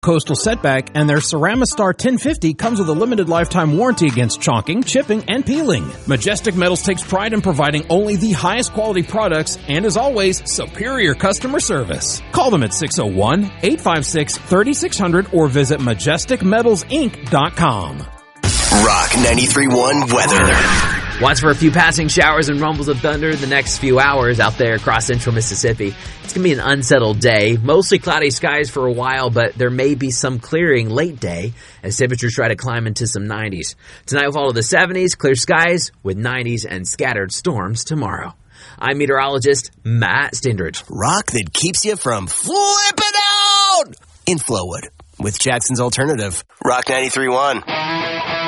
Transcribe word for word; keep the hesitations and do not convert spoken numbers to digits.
coastal setback, and their Ceramistar ten fifty comes with a limited lifetime warranty against chalking, chipping, and peeling. Majestic Metals takes pride in providing only the highest quality products and, as always, superior customer service. Call them at six oh one, eight five six, three six zero zero or visit majestic metals inc dot com. Rock ninety-three point one weather. Watch for a few passing showers and rumbles of thunder in the next few hours out there across central Mississippi. It's going to be an unsettled day. Mostly cloudy skies for a while, but there may be some clearing late day as temperatures try to climb into some nineties. Tonight will follow the seventies, clear skies with nineties and scattered storms tomorrow. I'm meteorologist Matt Stindridge. Rock that keeps you from flipping out in Flowwood with Jackson's Alternative. Rock ninety-three point one.